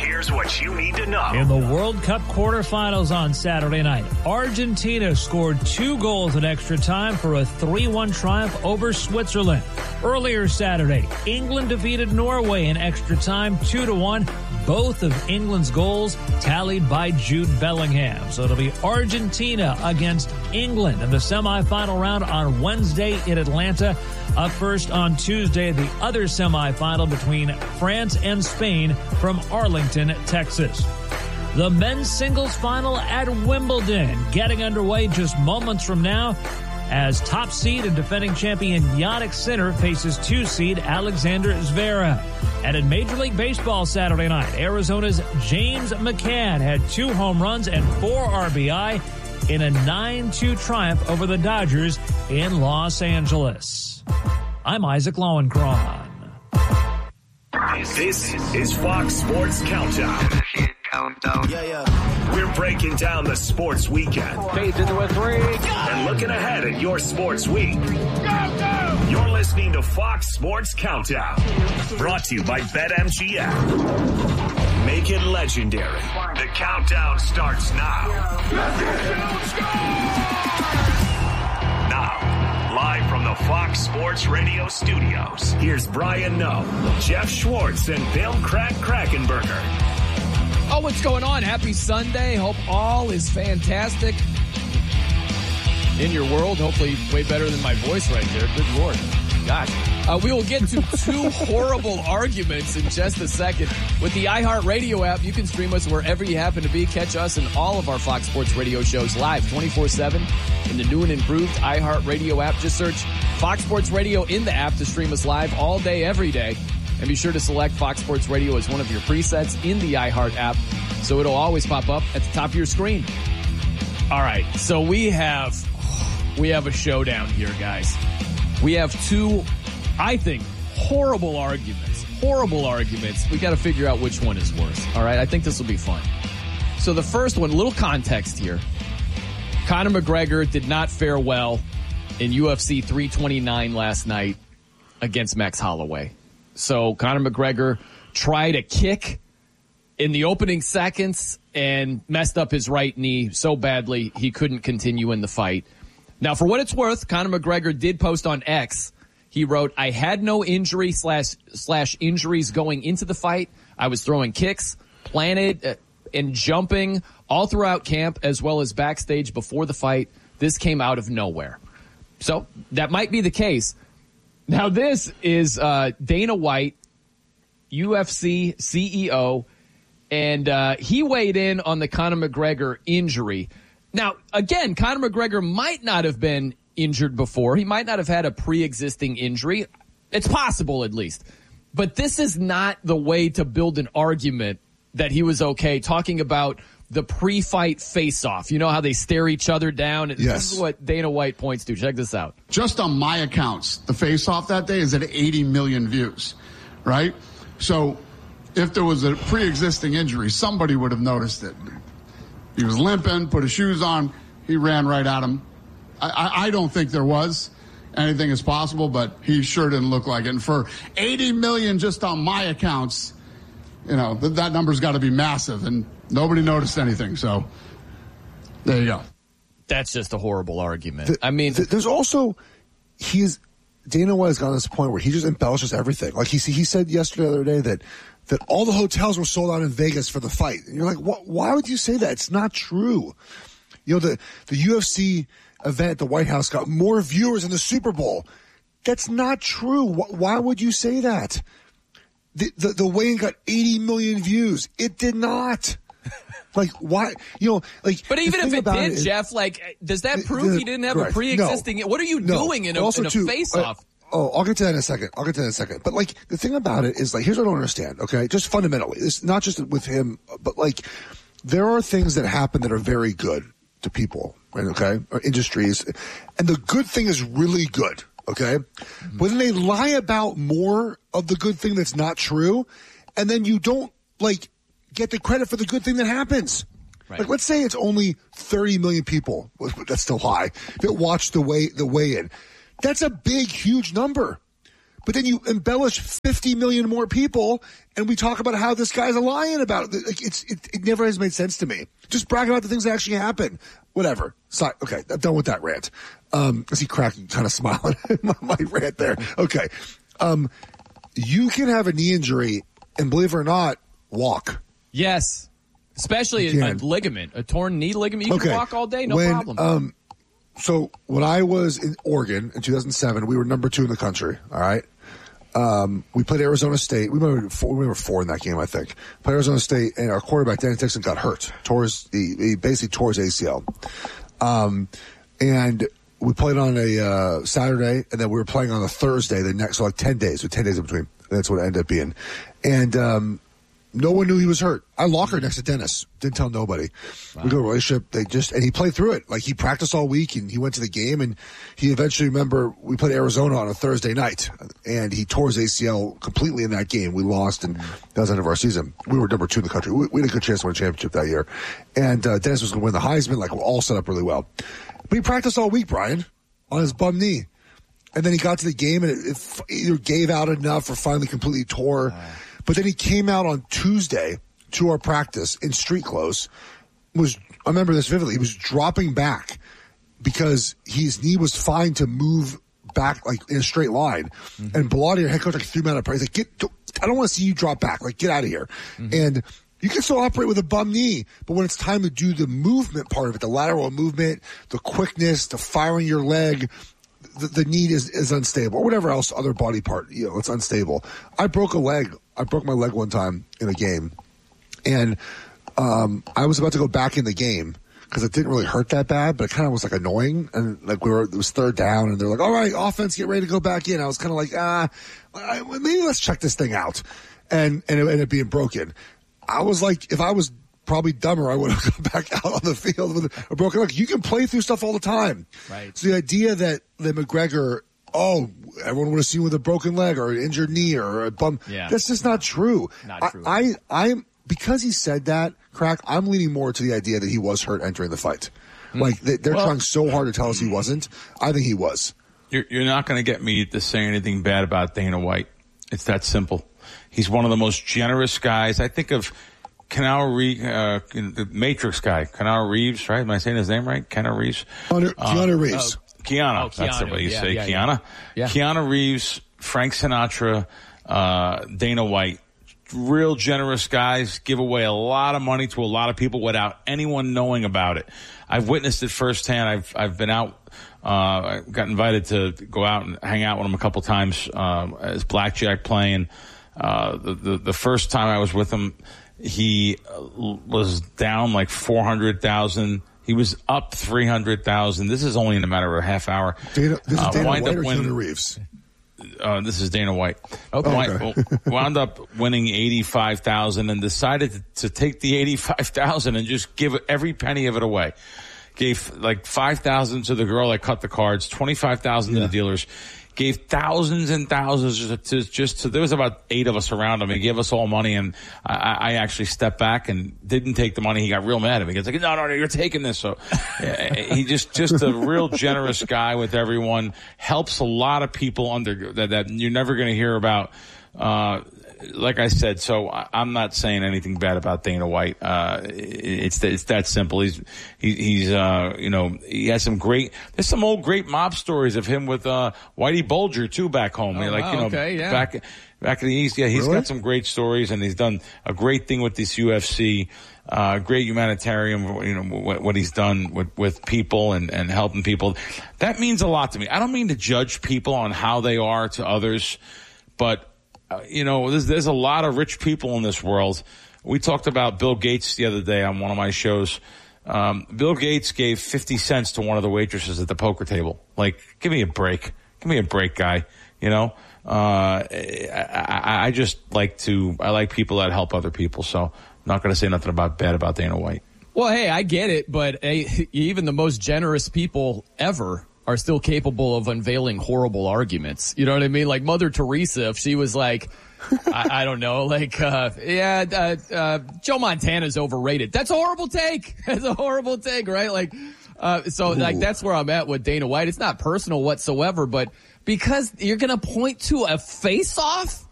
Here's what you need to know. In the World Cup quarterfinals on Saturday night, Argentina scored 2 goals in extra time for a 3-1 triumph over Switzerland. Earlier Saturday, England defeated Norway in extra time 2-1. Both of England's goals tallied by Jude Bellingham. So it'll be Argentina against England in the semifinal round on Wednesday in Atlanta. Up first on Tuesday, the other semifinal between France and Spain from Arlington, Texas. The men's singles final at Wimbledon getting underway just moments from now as top seed and defending champion Jannik Sinner faces 2-seed Alexander Zverev. And in Major League Baseball Saturday night, Arizona's James McCann had 2 home runs and 4 RBI in a 9-2 triumph over the Dodgers in Los Angeles. I'm Isaac Lowenkron. This is Fox Sports Countdown. We're breaking down the sports weekend. Fades into a 3. And looking ahead at your sports week. You're listening to Fox Sports Countdown. Brought to you by BetMGM. Make it legendary. The countdown starts now. Now, live from the Fox Sports Radio studios, here's Brian Noe, Jeff Schwartz, and Bill Krackenberger. Oh, what's going on? Happy Sunday. Hope all is fantastic in your world. Hopefully way better than my voice right there. Good Lord. Gosh. We will get to 2 horrible arguments in just a second. With the iHeartRadio app, you can stream us wherever you happen to be. Catch us and all of our Fox Sports Radio shows live 24/7 in the new and improved iHeartRadio app. Just search Fox Sports Radio in the app to stream us live all day, every day. And be sure to select Fox Sports Radio as one of your presets in the iHeart app so it'll always pop up at the top of your screen. All right, so we have a showdown here, guys. We have 2, I think, horrible arguments. We got to figure out which one is worse. All right, I think this will be fun. So the first one, little context here. Conor McGregor did not fare well in UFC 329 last night against Max Holloway. So Conor McGregor tried a kick in the opening seconds and messed up his right knee so badly he couldn't continue in the fight. Now, for what it's worth, Conor McGregor did post on X. He wrote, "I had no injury slash injuries going into the fight. I was throwing kicks, planted and jumping all throughout camp as well as backstage before the fight. This came out of nowhere." So that might be the case. Now, this is Dana White, UFC CEO, and he weighed in on the Conor McGregor injury. Now, again, Conor McGregor might not have been injured before. He might not have had a pre-existing injury. It's possible, at least. But this is not the way to build an argument that he was okay, talking about the pre-fight face-off. You know how they stare each other down? Yes. This is what Dana White points to. Check this out. Just on my accounts, the face-off that day is at 80 million views, right? So if there was a pre-existing injury, somebody would have noticed it. He was limping, put his shoes on, he ran right at him. I don't think there was. Anything is possible, but he sure didn't look like it. And for 80 million just on my accounts, you know, that number's got to be massive, and nobody noticed anything. So there you go. That's just a horrible argument. There's also, Dana White has gotten to this point where he just embellishes everything. Like he said yesterday, the other day, that all the hotels were sold out in Vegas for the fight. And you're like, why would you say that? It's not true. You know, the UFC event at the White House got more viewers than the Super Bowl. That's not true. Why would you say that? The weigh-in got 80 million views. It did not. Like, why? You know, like. But even if it did, Jeff, like, does that prove he didn't have a pre-existing? No, what are you doing in a face-off? I'll get to that in a second. But, like, the thing about it is, like, here's what I don't understand, okay? Just fundamentally. It's not just with him, but, like, there are things that happen that are very good to people, right, okay, or industries. And the good thing is really good, okay? Mm-hmm. But then they lie about more of the good thing that's not true, and then you don't, like, get the credit for the good thing that happens. Right. Like, let's say it's only 30 million people, that's still high, that watch the weigh-in. That's a big, huge number. but then you embellish 50 million more people, and we talk about how this guy's lying about it. Like, it never has made sense to me. Just brag about the things that actually happen. Whatever. Okay, I'm done with that rant. I see Crack kind of smiling at my rant there. Okay. You can have a knee injury and, believe it or not, walk. Yes. Especially a ligament, a torn knee ligament. You can walk all day, no problem. So when I was in Oregon in 2007, we were number 2 in the country. All right. We played Arizona State. We were 4 in that game, I think. Played Arizona State, and our quarterback, Danny Dixon, got hurt. He basically tore his ACL. And we played on a Saturday, and then we were playing on a Thursday the next, so like 10 days, with 10 days in between. That's what it ended up being. And no one knew he was hurt. I lockered next to Dennis. Didn't tell nobody. Wow. We got a relationship. And he played through it. Like, he practiced all week, and he went to the game, and he eventually, we played Arizona on a Thursday night, and he tore his ACL completely in that game. We lost, and that was the end of our season. We were number 2 in the country. We had a good chance to win a championship that year. And Dennis was going to win the Heisman. Like, we're all set up really well. But he practiced all week, Brian, on his bum knee. And then he got to the game, and it either gave out enough or finally completely tore. But then he came out on Tuesday to our practice in street clothes. I remember this vividly. He was dropping back because his knee was fine to move back, like, in a straight line. Mm-hmm. And Bellotti, our head coach, like, threw him out of practice. He's like, I don't want to see you drop back. Like, get out of here. Mm-hmm. And you can still operate with a bum knee, but when it's time to do the movement part of it, the lateral movement, the quickness, the firing your leg, the knee is unstable, or whatever else, other body part, it's unstable. I broke my leg one time in a game, and I was about to go back in the game because it didn't really hurt that bad, but it kind of was like annoying. And like it was 3rd down, and they're like, "All right, offense, get ready to go back in." I was kind of like, maybe let's check this thing out, and it ended up being broken. I was like, if I was probably dumber, I would have come back out on the field with a broken leg. You can play through stuff all the time. Right. So the idea that McGregor, everyone would have seen with a broken leg or an injured knee or a bum, that's just not true. Not true. I'm because he said that, Crack, I'm leaning more to the idea that he was hurt entering the fight. Like, they're trying so hard to tell us he wasn't. I think he was. You're not going to get me to say anything bad about Dana White. It's that simple. He's one of the most generous guys. I think of Keanu Reeves, the Matrix guy, Keanu Reeves, right? Am I saying his name right? Keanu Reeves? Keanu Reeves. Keanu. That's the way you say Keanu. Yeah. Keanu Reeves, Frank Sinatra, Dana White. Real generous guys, give away a lot of money to a lot of people without anyone knowing about it. I've witnessed it firsthand. I've been out, I got invited to go out and hang out with him a couple times, as blackjack playing. The first time I was with him, he was down like 400,000. He was up 300,000. This is only in a matter of a half hour. This is Dana White or Keanu Reeves? This is Dana White. Okay. Wound up winning 85,000 and decided to take the 85,000 and just give every penny of it away. Gave like 5,000 to the girl that cut the cards, 25,000 to the dealers. Gave thousands and thousands to there was about 8 of us around him. He gave us all money, and I actually stepped back and didn't take the money. He got real mad at me. He's like, no, you're taking this. So he just a real generous guy with everyone. Helps a lot of people that you're never going to hear about. Like I said, so I'm not saying anything bad about Dana White. It's that simple. He's he has there's some old great mob stories of him with Whitey Bulger too back home. Back in the East. Yeah, he's got some great stories, and he's done a great thing with this UFC. Great humanitarian, what he's done with people and helping people. That means a lot to me. I don't mean to judge people on how they are to others, but there's a lot of rich people in this world. We talked about Bill Gates the other day on one of my shows. Bill Gates gave 50 cents to one of the waitresses at the poker table. Like, give me a break. Give me a break, guy. I just like people that help other people. So I'm not going to say nothing bad about Dana White. Well, hey, I get it. But even the most generous people ever are still capable of unveiling horrible arguments. You know what I mean? Like Mother Teresa, if she was like, I don't know, like, Joe Montana's overrated. That's a horrible take. That's a horrible take, right? Like, that's where I'm at with Dana White. It's not personal whatsoever, but Because you're going to point to a face-off?